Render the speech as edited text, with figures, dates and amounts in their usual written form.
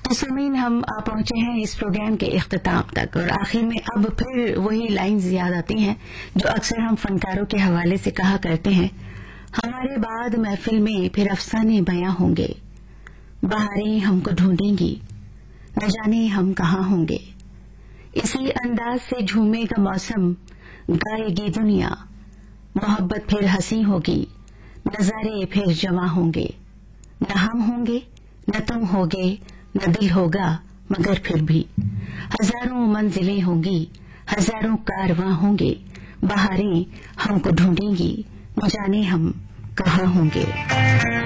तो समीन हम पहुंचे हैं इस प्रोग्राम के इख्तिताम तक और आखिर में अब फिर वही लाइंस याद आती हैं जो अक्सर हम फनकारों के हवाले से कहा करते हैं। हमारे बाद महफिल में फिर अफसाने बयां होंगे, बहारें हमको ढूंढेंगी, न जाने हम कहाँ होंगे। इसी अंदाज से झूमेगा मौसम, गाएगी दुनिया, मोहब्बत फिर हंसी होगी, नजारे फिर जवां होंगे। न हम होंगे न तुम होगे न दिल होगा, मगर फिर भी हजारों मंजिलें होंगी, हजारों कारवां होंगे। बहारें हमको ढूंढेंगी, न जाने हम कहाँ होंगे।